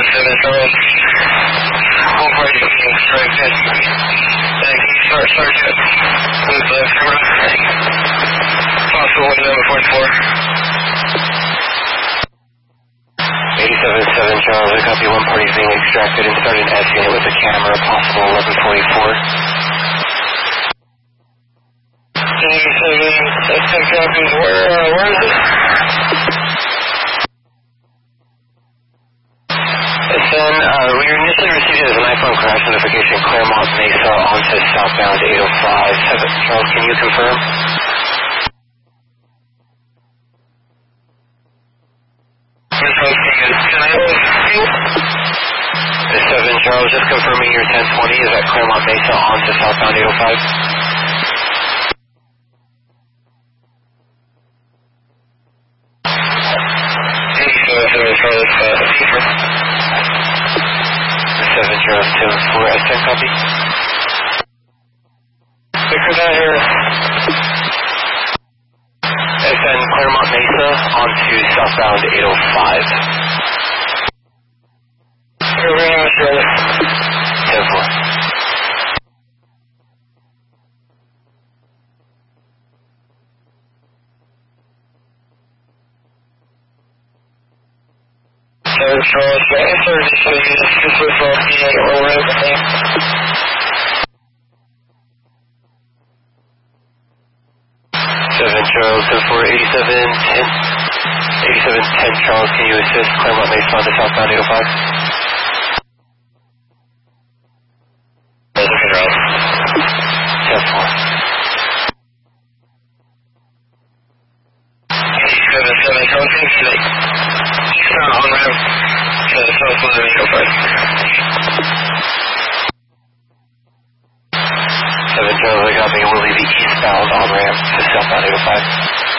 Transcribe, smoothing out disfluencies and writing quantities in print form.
87 Charles. Home party being strike 10. Thank you, Sergeant. Who's left? Possible window 44. 87-7 Charles, I copy. One party is being extracted and started S unit with a camera, possible 1144. 87, that's 10 copies. Where is it? SN, we initially received it as an iPhone crash notification, Claremont Mesa onto southbound 805. Charles, can you confirm? The 7 Charles, just confirming your 1020 is at Claremont Mesa onto southbound 805. The 7 Charles 2 4 SN copy. Because I hear SN Claremont Mesa onto southbound 805. Here we are, Charlie. 10-4. Charles, answer this with RPA or everything. 7 Charles 10-4 87-10 Charles, can you assist Claremont Mesa onto southbound 805? Yes, Charles. 10-4. 87 Charles, eastbound on ramp to the southbound 805. 7 Charles, I got me. We'll leave the eastbound on ramp to southbound 805.